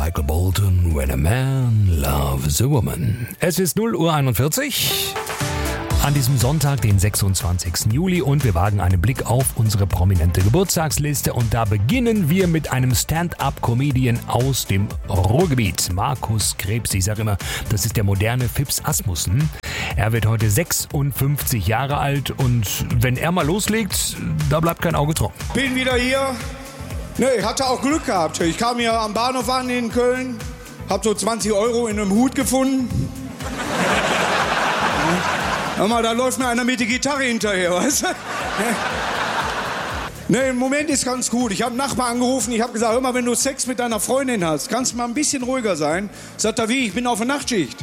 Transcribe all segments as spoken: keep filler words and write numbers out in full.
Michael Bolton, When a Man Loves a Woman. Es ist null Uhr einundvierzig an diesem Sonntag, den sechsundzwanzigsten Juli, und wir wagen einen Blick auf unsere prominente Geburtstagsliste, und da beginnen wir mit einem Stand-up-Comedian aus dem Ruhrgebiet, Markus Krebs. Ich sage immer, das ist der moderne Phipps Asmussen. Er wird heute sechsundfünfzig Jahre alt, und wenn er mal loslegt, da bleibt kein Auge trocken. Bin wieder hier. Nee, hatte auch Glück gehabt. Ich kam hier am Bahnhof an in Köln, hab so zwanzig Euro in einem Hut gefunden. Hör mal, da läuft mir einer mit der Gitarre hinterher, weißt du? Nee, im Moment ist ganz gut. Ich habe einen Nachbar angerufen, ich habe gesagt, hör mal, wenn du Sex mit deiner Freundin hast, kannst du mal ein bisschen ruhiger sein. Sagt er, wie? Ich bin auf der Nachtschicht.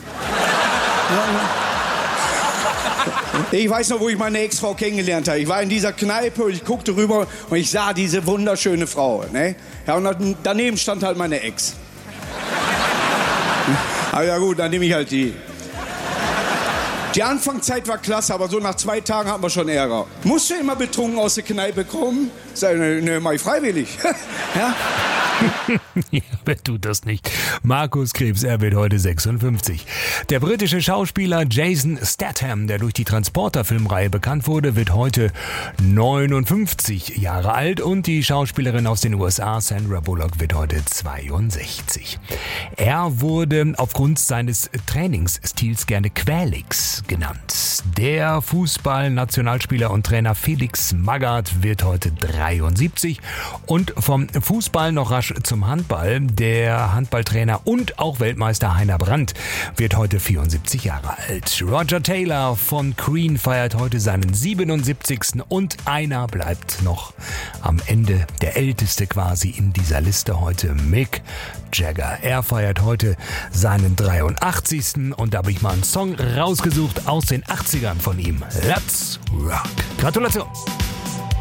Ich weiß noch, wo ich meine Ex-Frau kennengelernt habe. Ich war in dieser Kneipe und ich guckte rüber und ich sah diese wunderschöne Frau. Ne? Ja, und daneben stand halt meine Ex. Aber ja gut, dann nehme ich halt die. Die Anfangszeit war klasse, aber so nach zwei Tagen hatten wir schon Ärger. Musst du immer betrunken aus der Kneipe kommen? Sag, ne, ne, mach ich freiwillig. Ja? Ja, wer tut das nicht? Markus Krebs, er wird heute sechsundfünfzig. Der britische Schauspieler Jason Statham, der durch die Transporter-Filmreihe bekannt wurde, wird heute neunundfünfzig Jahre alt, und die Schauspielerin aus den U S A, Sandra Bullock, wird heute zweiundsechzig. Er wurde aufgrund seines Trainingsstils gerne Quälix genannt. Der Fußball-Nationalspieler und Trainer Felix Magath wird heute dreiundsiebzig, und vom Fußball noch rasch zum Handball. Der Handballtrainer und auch Weltmeister Heiner Brandt wird heute vierundsiebzig Jahre alt. Roger Taylor von Queen feiert heute seinen siebenundsiebzigsten und einer bleibt noch am Ende, der älteste quasi in dieser Liste heute, Mick Jagger. Er feiert heute seinen dreiundachtzigsten und da habe ich mal einen Song rausgesucht aus den achtzigern von ihm. Let's Rock. Gratulation!